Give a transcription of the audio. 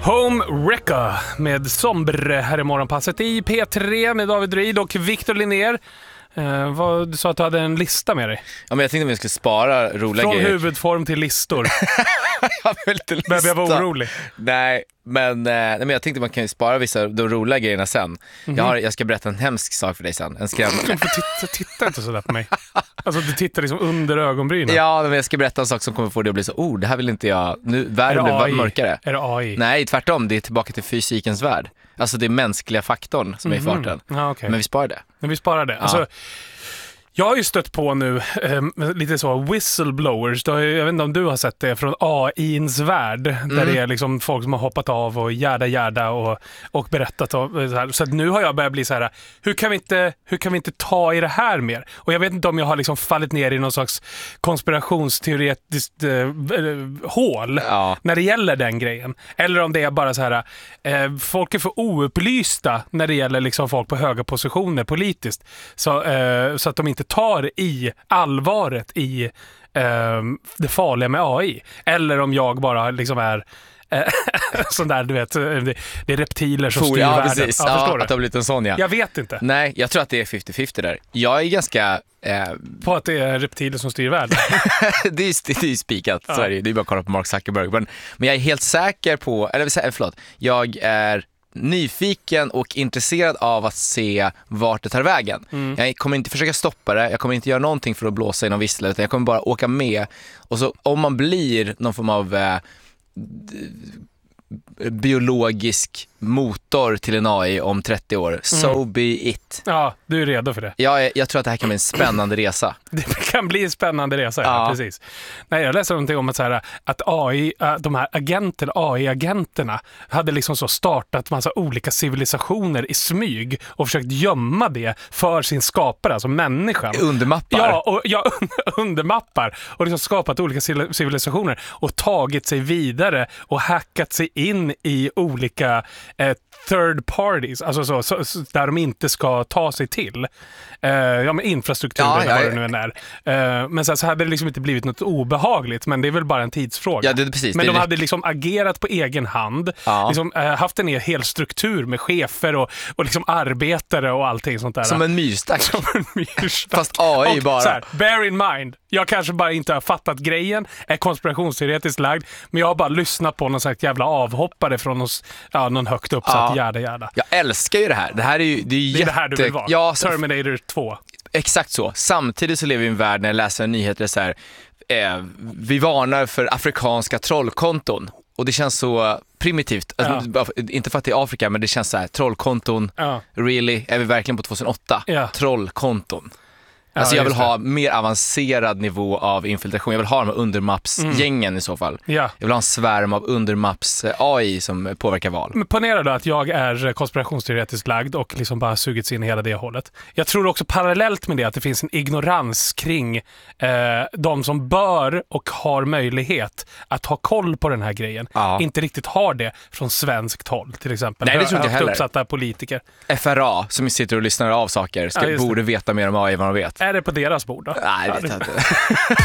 Home Wrecker med Sombre här i morgonpasset i P3 med David Ryd och Victor Linnér. Du sa att du hade en lista med dig. Ja, men jag tänkte att vi skulle spara roliga Från grejer. huvudform till listor. Jag vill inte lista. Behöver jag vara orolig? Nej, men jag tänkte att man kan ju spara vissa de roliga grejerna sen. Jag ska berätta en hemsk sak för dig sen. En skräm. Titta inte så där på mig. Alltså du tittar liksom under ögonbrynen. Ja, men jag ska berätta en sak som kommer få dig att bli så, det här vill inte jag. Nu världen blir mörkare. Är det AI? Nej, tvärtom. Det är tillbaka till fysikens värld. Alltså det är mänskliga faktorn som är i farten. Ja, okay. Men vi sparar det. Men vi sparar det. Ja. Alltså, jag har ju stött på nu lite så whistleblowers. Jag vet inte om du har sett det från AI:ns värld. Där det är liksom folk som har hoppat av och gärda och berättat. Och så här. Så att nu har jag börjat bli så här, hur kan vi inte ta i det här mer? Och jag vet inte om jag har liksom fallit ner i någon slags konspirationsteoretiskt hål när det gäller den grejen. Eller om det är bara så här, folk är för oupplysta när det gäller liksom folk på höga positioner politiskt. Så att de inte tar i allvaret i det farliga med AI. Eller om jag bara liksom är sån där, du vet, det är reptiler som styr världen. Precis. Ja, förstår du? Att det har blivit en sån, ja. Jag vet inte. Nej, jag tror att det är 50-50 där. Jag är ganska... På att det är reptiler som styr världen. det är ju spikat, så är det. Det är bara att kolla på Mark Zuckerberg. Men jag är helt säker på... Jag är nyfiken och intresserad av att se vart det tar vägen. Jag kommer inte försöka stoppa det. Jag kommer inte göra någonting för att blåsa i någon vissla, utan jag kommer bara åka med. Och så om man blir någon form av biologisk motor till en AI om 30 år, so be it. Ja, du är redo för det. Jag tror att det här kan bli en spännande resa. Det kan bli en spännande resa, ja. Precis. Nej, jag läste någonting om att AI, de här AI-agenterna hade liksom så startat massa olika civilisationer i smyg och försökt gömma det för sin skapare, alltså människan. Undermappar. Undermappar. Och liksom skapat olika civilisationer och tagit sig vidare och hackat sig in i olika third parties, alltså så där de inte ska ta sig till. Men infrastrukturen vad det nu än är. Men så hade det liksom inte blivit något obehagligt, men det är väl bara en tidsfråga. Ja, det är precis. Men de hade liksom agerat på egen hand, liksom, haft en hel struktur med chefer och liksom arbetare och allting sånt där. Som en myrstack. Fast AI och bara... Så här, bear in mind, jag kanske bara inte har fattat grejen, är konspirationsteoretiskt lagd, men jag har bara lyssnat på någon slags jävla avhoppare från någon högt uppsatt gärda. Jag älskar ju det här. Det här är ju det är det här du vill vara. Ja, Terminator 2. Exakt så. Samtidigt så lever vi i en värld när jag läser nyheter så här, vi varnar för afrikanska trollkonton. Och det känns så primitivt. Alltså, inte för att det är Afrika, men det känns så här, trollkonton. Really? Är vi verkligen på 2008? Trollkonton. Alltså jag vill ha mer avancerad nivå av infiltration. Jag vill ha de här undermaps-gängen i så fall. Jag vill ha en svärm av undermaps-AI som påverkar val. Men ponera då att jag är konspirationsteoretiskt lagd och liksom bara sugits in i hela det hållet. Jag tror också parallellt med det att det finns en ignorans kring de som bör och har möjlighet att ha koll på den här grejen. Inte riktigt har det från svenskt håll till exempel. Nej, det tror inte heller. Uppsatta politiker. FRA som sitter och lyssnar av saker borde veta mer om AI än vad de vet. Är det på deras bord då? Nej, det vet jag inte.